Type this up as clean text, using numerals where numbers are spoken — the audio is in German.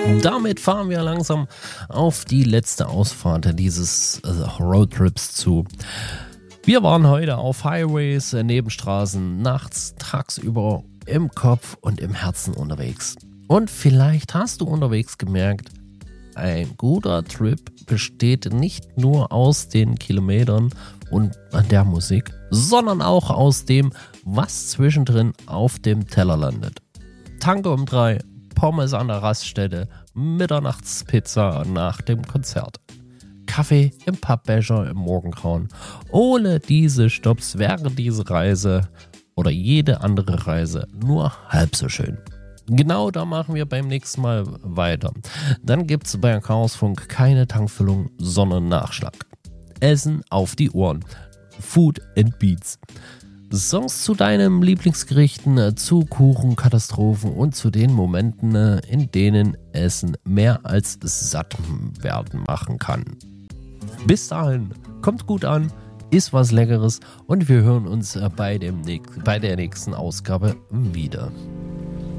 Damit fahren wir langsam auf die letzte Ausfahrt dieses Roadtrips zu. Wir waren heute auf Highways, Nebenstraßen, nachts, tagsüber, im Kopf und im Herzen unterwegs. Und vielleicht hast du unterwegs gemerkt, ein guter Trip besteht nicht nur aus den Kilometern und der Musik, sondern auch aus dem, was zwischendrin auf dem Teller landet. Tanke um 3, Pommes an der Raststätte, Mitternachtspizza nach dem Konzert. Kaffee im Pappbecher im Morgengrauen. Ohne diese Stopps wäre diese Reise oder jede andere Reise nur halb so schön. Genau da machen wir beim nächsten Mal weiter. Dann gibt es bei Chaosfunk keine Tankfüllung, sondern Nachschlag. Essen auf die Ohren. Food and Beats. Songs zu deinen Lieblingsgerichten, zu Kuchenkatastrophen und zu den Momenten, in denen Essen mehr als satt werden machen kann. Bis dahin, kommt gut an, isst was Leckeres und wir hören uns bei der nächsten Ausgabe wieder.